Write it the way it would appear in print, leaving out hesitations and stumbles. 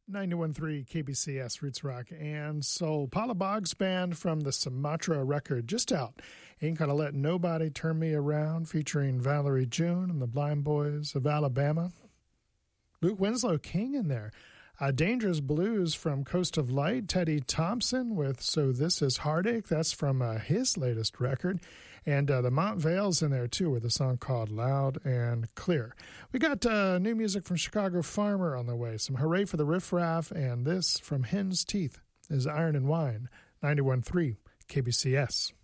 91.3 KBCS Roots Rock and Soul. Paula Boggs Band from the Sumatra record just out. Ain't Gonna Let Nobody Turn Me Around, featuring Valerie June and the Blind Boys of Alabama. Luke Winslow King in there. Dangerous Blues from Coast of Light, Teddy Thompson with So This Is Heartache. That's from his latest record. And the Montvale's in there, too, with a song called Loud and Clear. We got new music from Chicago Farmer on the way. Some Hooray for the Riff Raff, and this from Hen's Teeth is Iron and Wine, 91.3 KBCS.